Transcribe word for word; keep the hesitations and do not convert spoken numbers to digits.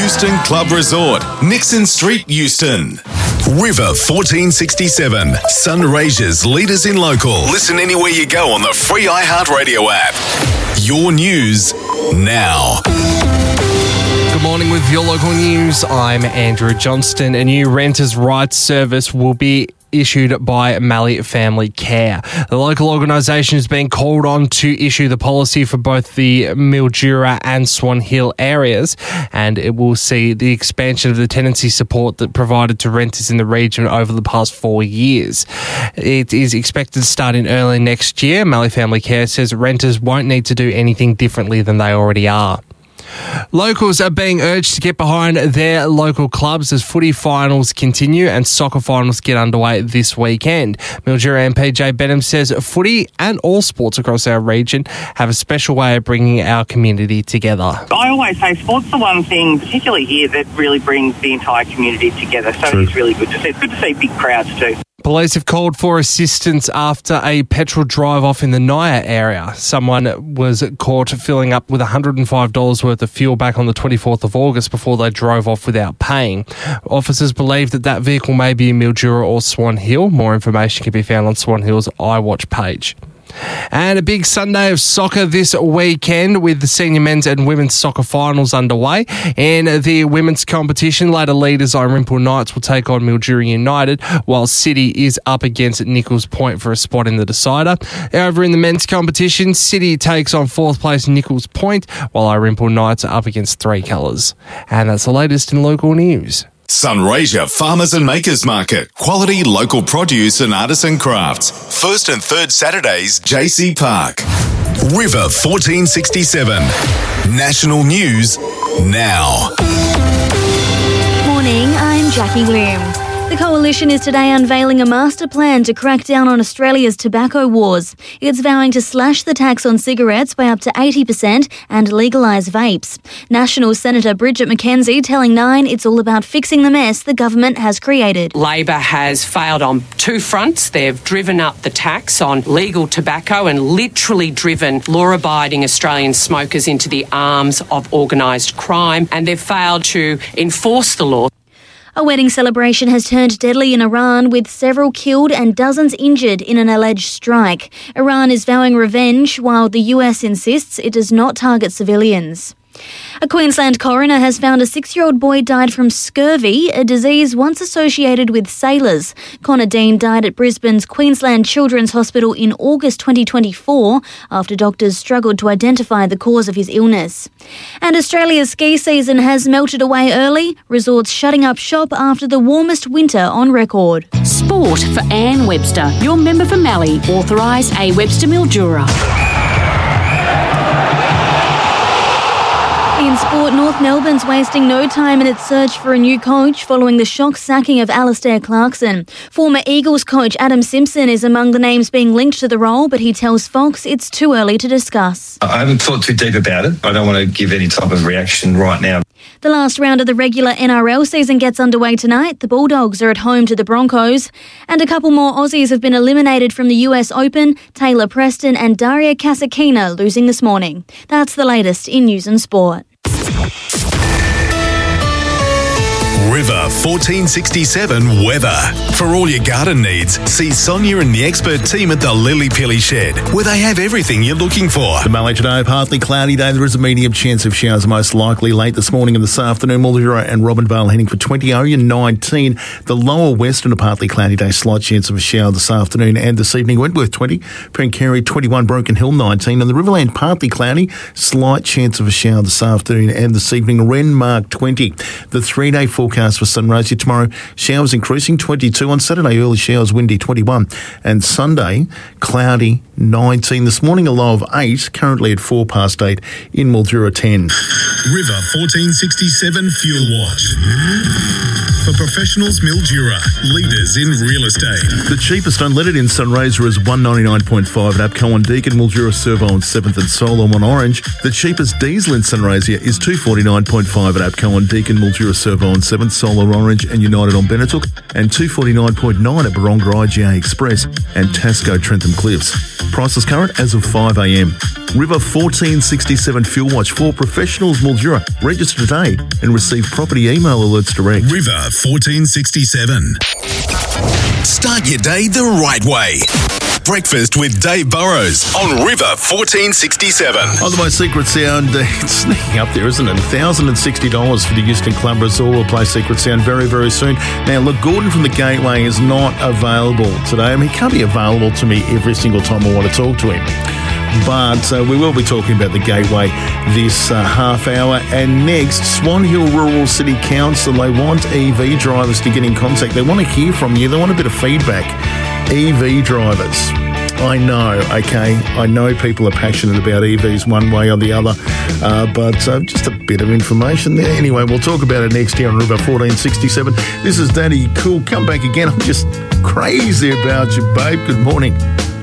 Euston Club Resort, Nixon Street, Euston. River fourteen sixty-seven, Sunraysia's leaders in local. Listen anywhere you go on the free iHeartRadio app. Your news now. Good morning with your local news. I'm Andrew Johnston. A new renters' rights service will be issued by Mallee Family Care. The local organisation is being called on to issue the policy for both the Mildura and Swan Hill areas, and it will see the expansion of the tenancy support that provided to renters in the region over the past four years. It is expected to start in early next year. Mallee Family Care says renters won't need to do anything differently than they already are. Locals are being urged to get behind their local clubs as footy finals continue and soccer finals get underway this weekend. Mildura M P Jay Benham says footy and all sports across our region have a special way of bringing our community together. I always say sport's the one thing, particularly here, that really brings the entire community together. So True. It's really good to see. It's good to see big crowds too. Police have called for assistance after a petrol drive-off in the Naya area. Someone was caught filling up with one hundred five dollars worth of fuel back on the twenty-fourth of August before they drove off without paying. Officers believe that that vehicle may be in Mildura or Swan Hill. More information can be found on Swan Hill's iWatch page. And a big Sunday of soccer this weekend with the senior men's and women's soccer finals underway. In the women's competition, later leaders Irimple Knights will take on Mildura United, while City is up against Nichols Point for a spot in the decider. Over in the men's competition, City takes on fourth place Nichols Point, while Irimple Knights are up against Three Colours. And that's the latest in local news. Sunraysia Farmers and Makers Market. Quality local produce and artisan crafts. First and third Saturdays, J C Park. River fourteen sixty-seven. National News now. Morning, I'm Jackie Bloom. The Coalition is today unveiling a master plan to crack down on Australia's tobacco wars. It's vowing to slash the tax on cigarettes by up to eighty percent and legalise vapes. National Senator Bridget McKenzie telling Nine it's all about fixing the mess the government has created. Labor has failed on two fronts. They've driven up the tax on legal tobacco and literally driven law-abiding Australian smokers into the arms of organised crime, and they've failed to enforce the law. A wedding celebration has turned deadly in Iran, with several killed and dozens injured in an alleged strike. Iran is vowing revenge, while the U S insists it does not target civilians. A Queensland coroner has found a six-year-old boy died from scurvy, a disease once associated with sailors. Connor Dean died at Brisbane's Queensland Children's Hospital in August twenty twenty-four after doctors struggled to identify the cause of his illness. And Australia's ski season has melted away early, resorts shutting up shop after the warmest winter on record. Sport for Anne Webster, your member for Mallee, authorise A Webster Mildura. In sport, North Melbourne's wasting no time in its search for a new coach following the shock sacking of Alistair Clarkson. Former Eagles coach Adam Simpson is among the names being linked to the role, but he tells Fox it's too early to discuss. I haven't thought too deep about it. I don't want to give any type of reaction right now. The last round of the regular N R L season gets underway tonight. The Bulldogs are at home to the Broncos. And a couple more Aussies have been eliminated from the U S Open. Taylor Preston and Daria Kasatkina losing this morning. That's the latest in news and sport. River fourteen sixty-seven weather. For all your garden needs, see Sonia and the expert team at the Lily Pilly Shed, where they have everything you're looking for. The Mallee today, partly cloudy day. There is a medium chance of showers, most likely late this morning and this afternoon. Mildura and Robinvale heading for twenty, Oyen nineteen. The lower western, a partly cloudy day, slight chance of a shower this afternoon and this evening. Wentworth twenty, Pencarry twenty-one, Broken Hill nineteen. And the Riverland, partly cloudy, slight chance of a shower this afternoon and this evening. Renmark twenty. The three-day forecast for Sunraysia tomorrow, showers increasing twenty-two. On Saturday, early showers, windy twenty-one. And Sunday, cloudy nineteen. This morning, a low of eight, currently at four past eight in Mildura ten. River fourteen sixty-seven Fuel Watch. for Professionals Mildura, leaders in real estate. The cheapest unleaded in Sunraysia is one ninety-nine point five at APCO on Deakin, Mildura Servo on seventh and Solom on Orange. The cheapest diesel in Sunraysia is two forty-nine point five at APCO on Deakin, Mildura Servo on seventh, Solar Orange and United on Benetook, and two forty-nine point nine at Baronga I G A Express and Tasco Trentham Cliffs. Prices current as of five a m. River fourteen sixty-seven Fuel Watch for Professionals Mildura. Register today and receive property email alerts direct. River fourteen sixty-seven. Start your day the right way. Breakfast with Dave Burrows on River fourteen sixty-seven. Oh, the most secret sound, uh, it's sneaking up there, isn't it? one thousand sixty dollars for the Euston Club Resort. We'll play Secret Sound very, very soon. Now, look, Gordon from the Gateway is not available today. I mean, he can't be available to me every single time I want to talk to him. But uh, we will be talking about the Gateway this uh, half hour. And next, Swan Hill Rural City Council, they want E V drivers to get in contact. They want to hear from you. They want a bit of feedback. E V drivers. I know, okay, I know people are passionate about E Vs one way or the other, uh, but uh, just a bit of information there. Anyway, we'll talk about it next here on River fourteen sixty-seven. This is Daddy Cool. Come back again. I'm just crazy about you, babe. Good morning.